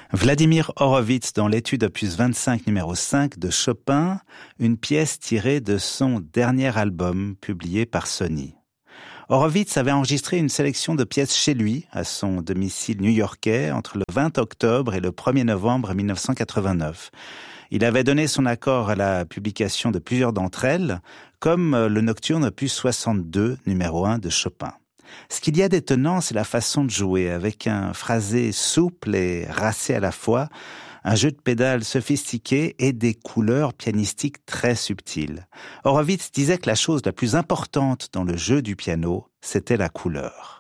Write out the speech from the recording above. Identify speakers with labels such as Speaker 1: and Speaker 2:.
Speaker 1: Vladimir Horowitz dans l'étude opus 25 numéro 5 de Chopin, une pièce tirée de son dernier album publié par Sony. Horowitz avait enregistré une sélection de pièces chez lui, à son domicile new-yorkais, entre le 20 octobre et le 1er novembre 1989. Il avait donné son accord à la publication de plusieurs d'entre elles, comme le Nocturne opus 62 numéro 1 de Chopin. Ce qu'il y a d'étonnant, c'est la façon de jouer, avec un phrasé souple et racé à la fois, un jeu de pédales sophistiqué et des couleurs pianistiques très subtiles. Horowitz disait que la chose la plus importante dans le jeu du piano, c'était la couleur.